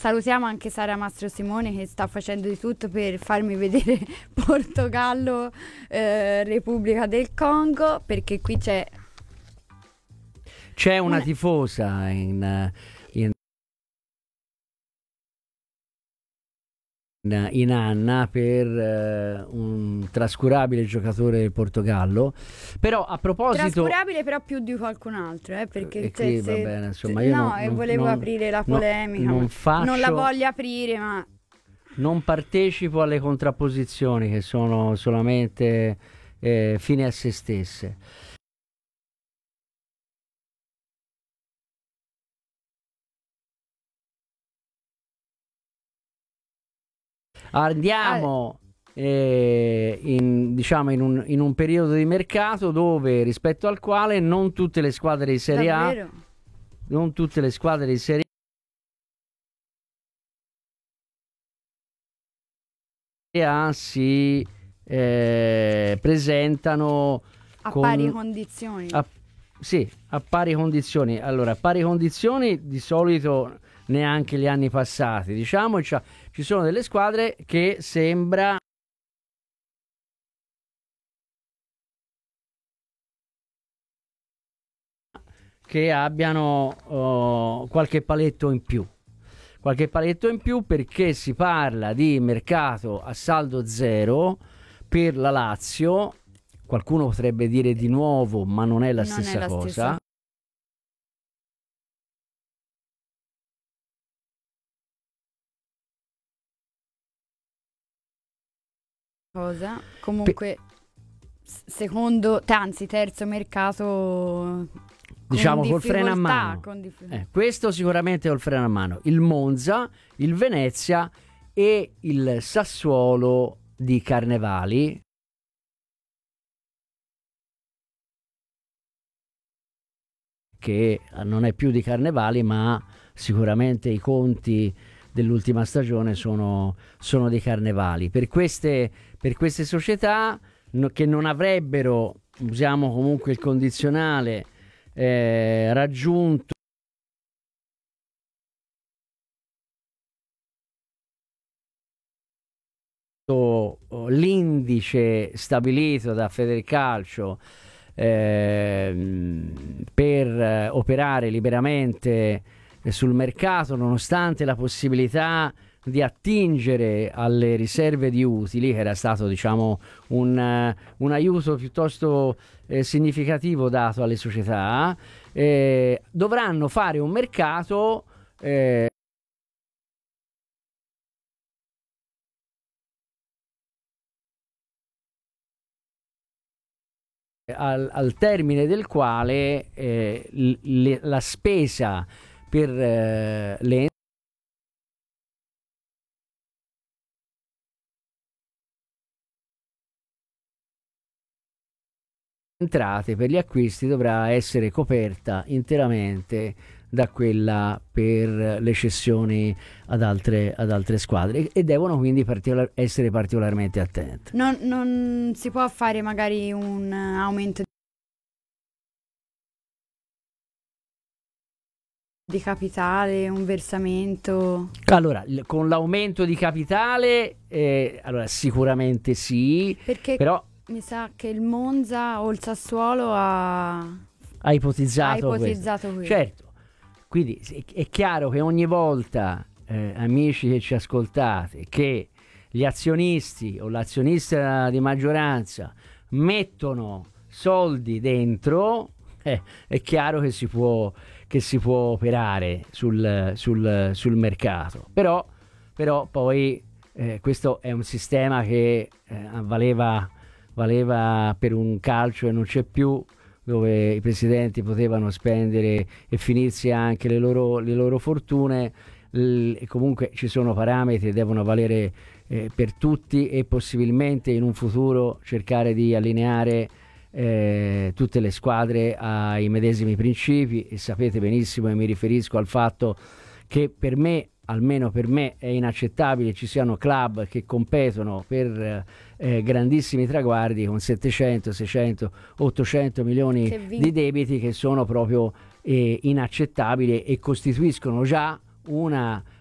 salutiamo anche Sara Mastro Simone che sta facendo di tutto per farmi vedere Portogallo, Repubblica del Congo, perché qui c'è una tifosa in Anna per un trascurabile giocatore del Portogallo. Però a proposito, trascurabile però più di qualcun altro, perché qui, va bene, insomma, io volevo aprire la polemica, non la voglio aprire, ma non partecipo alle contrapposizioni che sono solamente fine a se stesse. Andiamo in un periodo di mercato dove, rispetto al quale non tutte le squadre di Serie A si presentano a pari condizioni. A pari condizioni. Allora, a pari condizioni di solito neanche gli anni passati, diciamo, ci sono delle squadre che sembra che abbiano qualche paletto in più, perché si parla di mercato a saldo zero per la Lazio. Qualcuno potrebbe dire di nuovo, ma non è la stessa cosa. Comunque terzo mercato, diciamo col freno a mano. Questo sicuramente col freno a mano. Il Monza, il Venezia e il Sassuolo di Carnevali, che non è più di Carnevali, ma sicuramente i conti dell'ultima stagione sono dei Carnevali. Per queste società che non avrebbero, usiamo comunque il condizionale, raggiunto l'indice stabilito da Federcalcio per operare liberamente sul mercato, nonostante la possibilità di attingere alle riserve di utili, che era stato, diciamo, un aiuto piuttosto significativo dato alle società, dovranno fare un mercato al termine del quale la spesa per le entrate per gli acquisti dovrà essere coperta interamente da quella per le cessioni ad altre squadre, e devono quindi essere particolarmente attenti. Non si può fare magari un aumento di capitale, un versamento? Allora, con l'aumento di capitale allora sicuramente sì, perché però mi sa che il Monza o il Sassuolo ha ipotizzato questo. Certo, quindi è chiaro che ogni volta, amici che ci ascoltate, che gli azionisti o l'azionista di maggioranza mettono soldi dentro, è chiaro che si può operare sul mercato. Però poi questo è un sistema che valeva per un calcio e non c'è più, dove i presidenti potevano spendere e finirsi anche le loro fortune, e comunque ci sono parametri che devono valere per tutti, e possibilmente in un futuro cercare di allineare tutte le squadre ai medesimi principi. E sapete benissimo che mi riferisco al fatto che per me, almeno per me, è inaccettabile ci siano club che competono per grandissimi traguardi con 700, 600, 800 milioni di debiti, che sono proprio inaccettabili e costituiscono già una